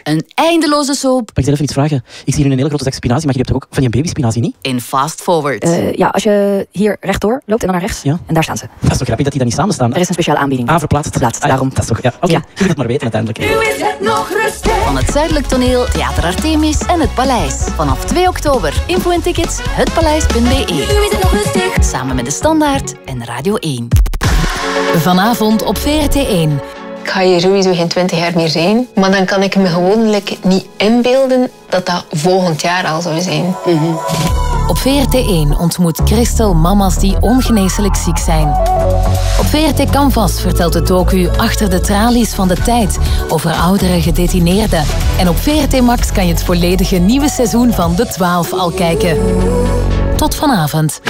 Een eindeloze soap. Mag ik je even iets vragen? Ik zie hier een hele grote zak spinazie, maar je hebt toch ook van die babyspinazie, niet? In Fast Forward. Ja, als je hier rechtdoor loopt en dan naar rechts. Ja. En daar staan ze. Dat is toch grappig dat die dan niet samen staan? Er is een speciale aanbieding. Verplaatst. Verplaatst, daarom. Dat is toch... Ja, oké. Ja. Je moet het maar weten uiteindelijk. Nu is het nog rustig. Van het Zuidelijk Toneel, Theater Artemis en Het Paleis. Vanaf 2 oktober. Info en tickets, hetpaleis.be. Nu is het nog rustig. Samen met De Standaard en Radio 1. Vanavond op VRT1. Ik ga hier sowieso geen 20 jaar meer zijn. Maar dan kan ik me gewoonlijk niet inbeelden dat dat volgend jaar al zou zijn. Op VRT1 ontmoet Christel mama's die ongeneeslijk ziek zijn. Op VRT Canvas vertelt de docu Achter de tralies van de tijd over oudere gedetineerden. En op VRT Max kan je het volledige nieuwe seizoen van De 12 al kijken. Tot vanavond.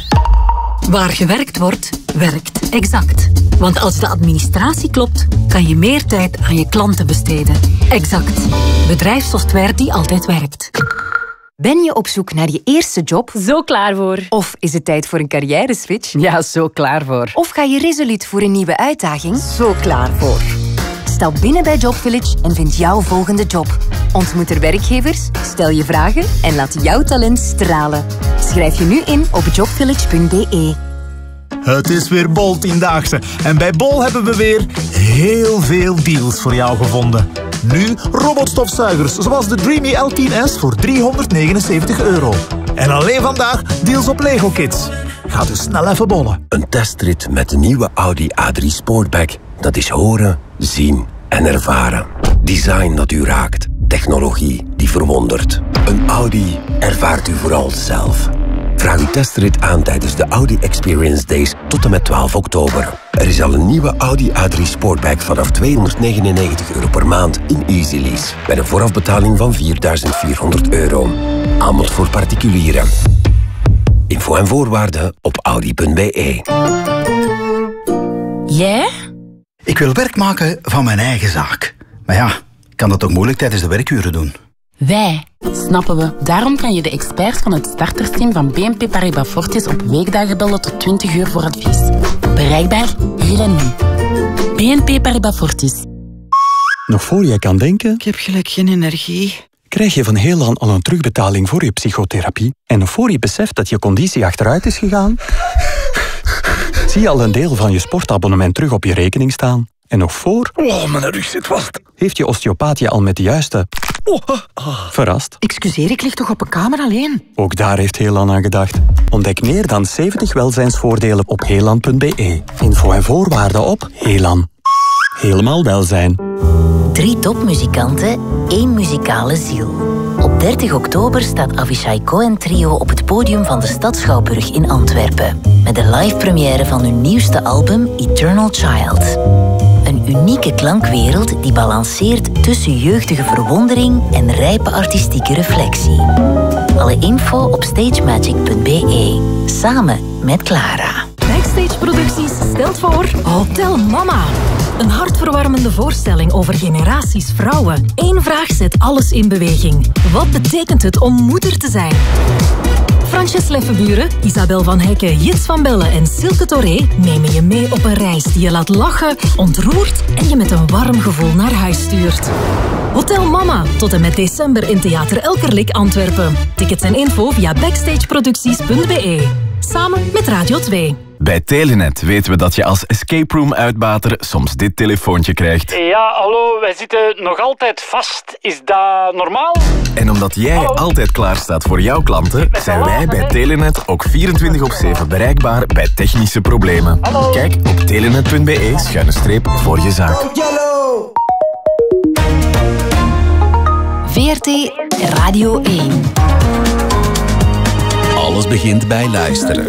Waar gewerkt wordt, werkt Exact. Want als de administratie klopt, kan je meer tijd aan je klanten besteden. Exact. Bedrijfssoftware die altijd werkt. Ben je op zoek naar je eerste job? Zo klaar voor. Of is het tijd voor een carrière-switch? Ja, zo klaar voor. Of ga je resoluut voor een nieuwe uitdaging? Zo klaar voor. Stap binnen bij Job Village en vind jouw volgende job. Ontmoet er werkgevers, stel je vragen en laat jouw talent stralen. Schrijf je nu in op jobvillage.be. Het is weer Bol-10-daagse en bij Bol hebben we weer heel veel deals voor jou gevonden. Nu robotstofzuigers zoals de Dreamy L10S voor €379. En alleen vandaag deals op Lego Kids. Ga dus snel even bollen. Een testrit met de nieuwe Audi A3 Sportback. Dat is horen, zien en ervaren. Design dat u raakt. Technologie die verwondert. Een Audi ervaart u vooral zelf. Vraag uw testrit aan tijdens de Audi Experience Days tot en met 12 oktober. Er is al een nieuwe Audi A3 Sportback vanaf €299 per maand in Easy Lease. Met een voorafbetaling van €4.400. Aanbod voor particulieren. Info en voorwaarden op audi.be. Jij? Ik wil werk maken van mijn eigen zaak. Maar ja, ik kan dat ook moeilijk tijdens de werkuren doen. Wij, snappen we. Daarom kan je de experts van het startersteam van BNP Paribas Fortis op weekdagen bellen tot 20 uur voor advies. Bereikbaar hier en nu. BNP Paribas Fortis. Nog voor je kan denken... Ik heb gelijk geen energie. Krijg je van Heelan al een terugbetaling voor je psychotherapie? En nog voor je beseft dat je conditie achteruit is gegaan? Zie je al een deel van je sportabonnement terug op je rekening staan? En nog voor... Oh, mijn rug zit vast. Heeft je osteopaat je al met de juiste... Verrast? Excuseer, ik lig toch op een kamer alleen? Ook daar heeft Heelan aan gedacht. Ontdek meer dan 70 welzijnsvoordelen op heelan.be. Info en voorwaarden op Heelan. Helemaal welzijn. 3 topmuzikanten, 1 muzikale ziel. Op 30 oktober staat Avishai Cohen Trio op het podium van de Stad Schouwburg in Antwerpen. Met de live première van hun nieuwste album Eternal Child. Een unieke klankwereld die balanceert tussen jeugdige verwondering en rijpe artistieke reflectie. Alle info op stagemagic.be. Samen met Clara. Backstage Producties stelt voor Hotel Mama. Een hartverwarmende voorstelling over generaties vrouwen. Eén vraag zet alles in beweging. Wat betekent het om moeder te zijn? Fransjes Leffenburen, Isabel van Hekke, Jits van Belle en Silke Toré nemen je mee op een reis die je laat lachen, ontroert en je met een warm gevoel naar huis stuurt. Hotel Mama, tot en met december in Theater Elkerlijk Antwerpen. Tickets en info via backstageproducties.be. Samen met Radio 2. Bij Telenet weten we dat je als escape room uitbater soms dit telefoontje krijgt. Ja, hallo, wij zitten nog altijd vast. Is dat normaal? En omdat jij altijd klaar staat voor jouw klanten, zijn wij bij Telenet ook 24/7 bereikbaar bij technische problemen. Hallo. Kijk op telenet.be/, voor je zaak. VRT Radio 1. Alles begint bij luisteren.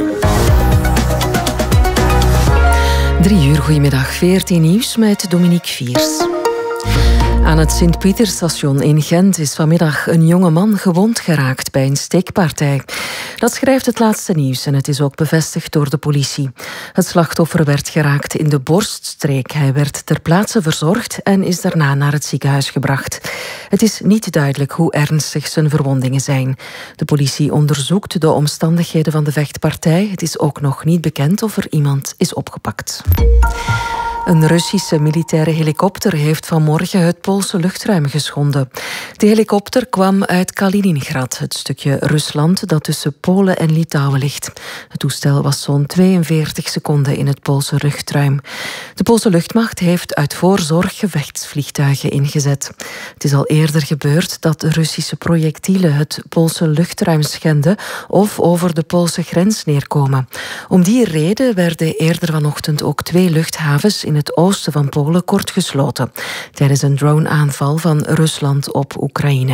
3 uur, goedemiddag. VRT Nieuws met Dominique Viers. Aan het Sint-Pieterstation in Gent is vanmiddag een jonge man gewond geraakt bij een steekpartij. Dat schrijft het laatste nieuws en het is ook bevestigd door de politie. Het slachtoffer werd geraakt in de borststreek. Hij werd ter plaatse verzorgd en is daarna naar het ziekenhuis gebracht. Het is niet duidelijk hoe ernstig zijn verwondingen zijn. De politie onderzoekt de omstandigheden van de vechtpartij. Het is ook nog niet bekend of er iemand is opgepakt. Een Russische militaire helikopter heeft vanmorgen het Poolse luchtruim geschonden. De helikopter kwam uit Kaliningrad, het stukje Rusland dat tussen Polen en Litouwen ligt. Het toestel was zo'n 42 seconden in het Poolse luchtruim. De Poolse luchtmacht heeft uit voorzorg gevechtsvliegtuigen ingezet. Het is al eerder gebeurd dat Russische projectielen het Poolse luchtruim schenden of over de Poolse grens neerkomen. Om die reden werden eerder vanochtend ook 2 luchthavens in het oosten van Polen kort gesloten, tijdens een droneaanval van Rusland op Oekraïne.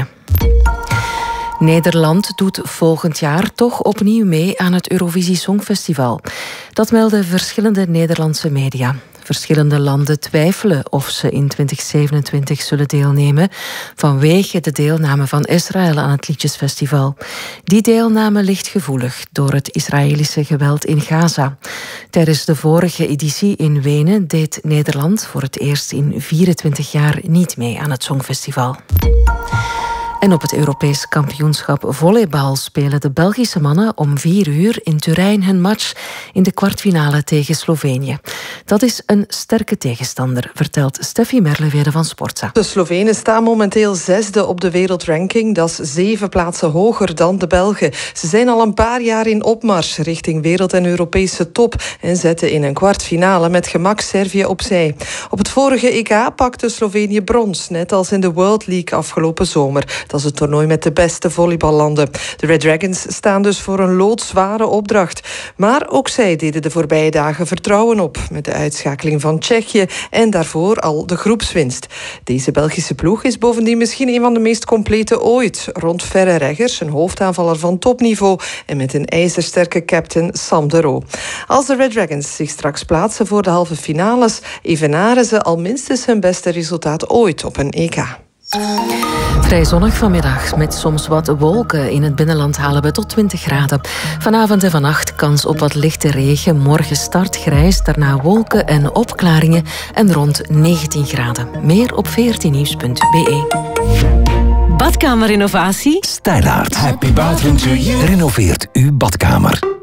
Nederland doet volgend jaar toch opnieuw mee aan het Eurovisie Songfestival. Dat melden verschillende Nederlandse media. Verschillende landen twijfelen of ze in 2027 zullen deelnemen vanwege de deelname van Israël aan het Liedjesfestival. Die deelname ligt gevoelig door het Israëlische geweld in Gaza. Tijdens de vorige editie in Wenen deed Nederland voor het eerst in 24 jaar niet mee aan het Songfestival. En op het Europees kampioenschap volleybal spelen de Belgische mannen om 4 uur in Turijn hun match in de kwartfinale tegen Slovenië. Dat is een sterke tegenstander, vertelt Steffi Merlewede van Sportza. De Slovenen staan momenteel 6e op de wereldranking. Dat is 7 plaatsen hoger dan de Belgen. Ze zijn al een paar jaar in opmars richting wereld- en Europese top en zetten in een kwartfinale met gemak Servië opzij. Op het vorige EK pakte Slovenië brons, net als in de World League afgelopen zomer. Dat is het toernooi met de beste volleyballanden. De Red Dragons staan dus voor een loodzware opdracht. Maar ook zij deden de voorbije dagen vertrouwen op, met de uitschakeling van Tsjechië en daarvoor al de groepswinst. Deze Belgische ploeg is bovendien misschien een van de meest complete ooit. Rond Verre Reggers, een hoofdaanvaller van topniveau, en met een ijzersterke captain Sam de Roo. Als de Red Dragons zich straks plaatsen voor de halve finales, evenaren ze al minstens hun beste resultaat ooit op een EK. Vrij zonnig vanmiddag, met soms wat wolken. In het binnenland halen we tot 20 graden. Vanavond en vannacht kans op wat lichte regen. Morgen start grijs, daarna wolken en opklaringen en rond 19 graden. Meer op 14nieuws.be. Badkamerrenovatie? Stylaert. Happy bathroom to you. Renoveert uw badkamer.